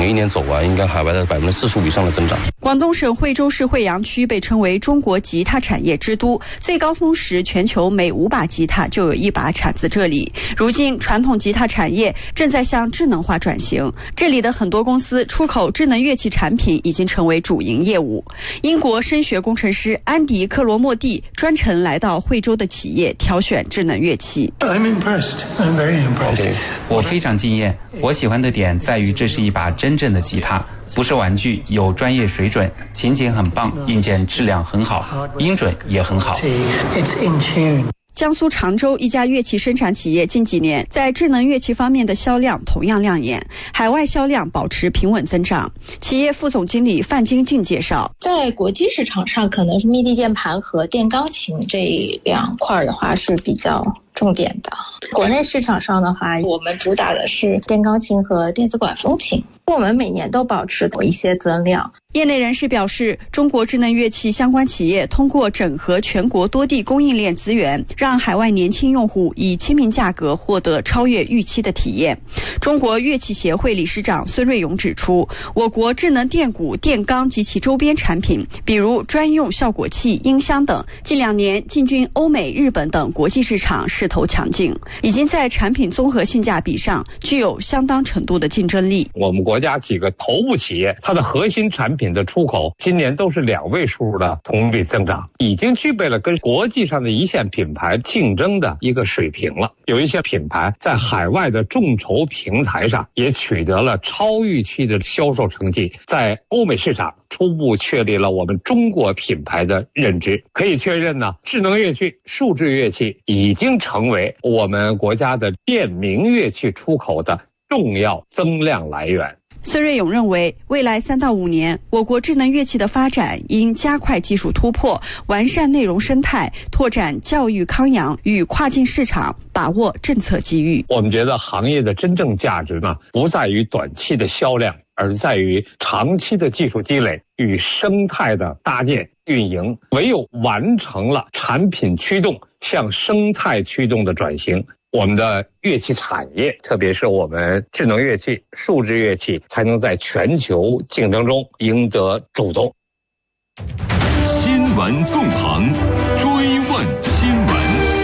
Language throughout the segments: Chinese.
一年走完，应该海外的45%以上的增长。 广东省惠州市惠阳区被称为中国吉他产业之都，最高峰时全球每5把吉他就有1把产自这里。如今传统吉他产业正在向智能化转型，这里的很多公司出口智能乐器产品已经成为主营业务。英国声学工程师安迪·克罗莫蒂专程来到惠州的企业挑选智能乐器。 I'm impressed. I'm very impressed. 我非常惊艳，我喜欢的点在于这是一把真正的吉他，不是玩具，有专业水准，琴颈很棒，硬件质量很好，音准也很好。 It's in tune. 江苏常州一家乐器生产企业近几年在智能乐器方面的销量同样亮眼，海外销量保持平稳增长。企业副总经理范金静介绍， 在国际市场上，可能是MIDI键盘和电钢琴这2块的话是比较重点的。国内市场上的话，我们主打的是电钢琴和电子管风琴，我们每年都保持一些增量。 业内人士表示，中国智能乐器相关企业通过整合全国多地供应链资源，让海外年轻用户以亲民价格获得超越预期的体验。中国乐器协会理事长孙瑞勇指出，我国智能电鼓、电钢及其周边产品，比如专用效果器、音箱等，近2年进军欧美、日本等国际市场势头强劲，已经在产品综合性价比上具有相当程度的竞争力。 我们国家几个头部企业，它的核心产品的出口今年都是2位数的同比增长，已经具备了跟国际上的一线品牌竞争的一个水平了。有一些品牌在海外的众筹平台上也取得了超预期的销售成绩，在欧美市场初步确立了我们中国品牌的认知。可以确认呢，智能乐器、数字乐器已经成为我们国家的电名乐器出口的重要增量来源。 孙瑞勇认为，未来3到5年，我国智能乐器的发展应加快技术突破，完善内容生态，拓展教育康养与跨境市场，把握政策机遇。 我们觉得行业的真正价值呢，不在于短期的销量，而在于长期的技术积累与生态的搭建运营。唯有完成了产品驱动向生态驱动的转型，我们的乐器产业，特别是我们智能乐器、数字乐器，才能在全球竞争中赢得主动。 新闻纵横，追问新闻。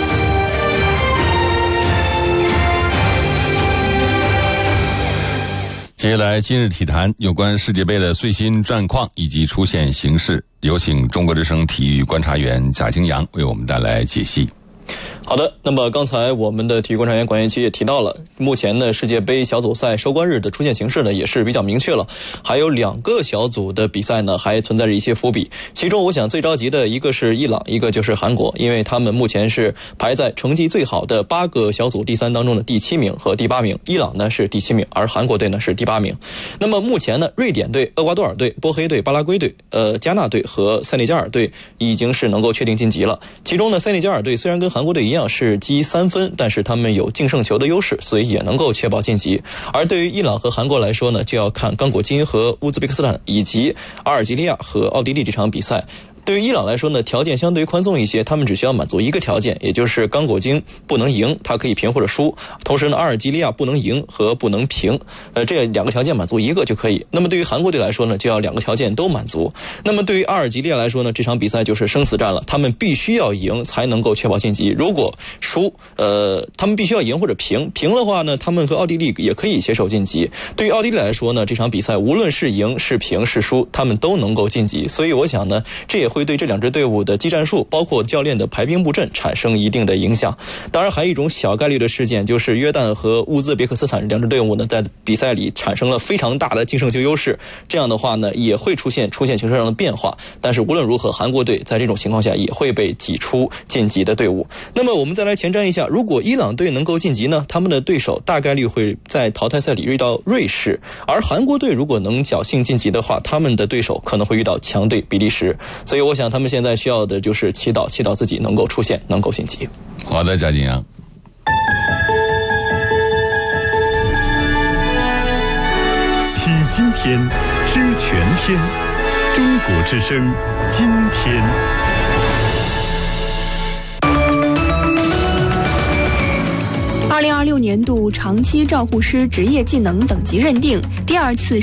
接下来今日体坛有关世界杯的最新战况以及出现形势，有请中国之声体育观察员贾京阳为我们带来解析。 好的，那么刚才我们的体育观察员管彦奇也提到了，目前呢世界杯小组赛收官日的出现形势呢也是比较明确了，还有2个小组的比赛呢还存在着一些伏笔，其中我想最着急的一个是伊朗，一个就是韩国，因为他们目前是排在成绩最好的8个小组第3当中的第7名和第8名，伊朗呢是第7名，而韩国队呢是第8名。那么目前呢，瑞典队、厄瓜多尔队、波黑队、巴拉圭队、加纳队和塞内加尔队已经是能够确定晋级了。其中呢，塞内加尔队虽然跟韩国队一样是积3分，但是他们有净胜球的优势，所以也能够确保晋级。而对于伊朗和韩国来说呢，就要看刚果金和乌兹别克斯坦以及阿尔及利亚和奥地利这场比赛。对于伊朗来说呢，条件相对宽松一些，他们只需要满足一个条件，也就是刚果金不能赢，他可以平或者输。同时呢，阿尔及利亚不能赢和不能平，这2个条件满足一个就可以。那么对于韩国队来说呢，就要2个条件都满足。那么对于阿尔及利亚来说呢，这场比赛就是生死战了，他们必须要赢才能够确保晋级。如果输，他们必须要赢或者平的话呢，他们和奥地利也可以携手晋级。对于奥地利来说呢，这场比赛无论是赢是平是输，他们都能够晋级。所以我想呢，这也会对这2支队伍的技战术，包括教练的排兵布阵产生一定的影响。当然还有一种小概率的事件，就是约旦和乌兹别克斯坦2支队伍呢在比赛里产生了非常大的净胜球优势，这样的话呢也会出现形势上的变化。但是无论如何，韩国队在这种情况下也会被挤出晋级的队伍。那么我们再来前瞻一下，如果伊朗队能够晋级呢，他们的对手大概率会在淘汰赛里遇到瑞士，而韩国队如果能侥幸晋级的话，他们的对手可能会遇到强队比利时。所以我想他们现在需要的就是祈祷自己能够出现，能够晋级。 好的，贾景阳。 听今天，知全天，中国之声，今天。 2026年度长期照护师职业技能等级认定第2次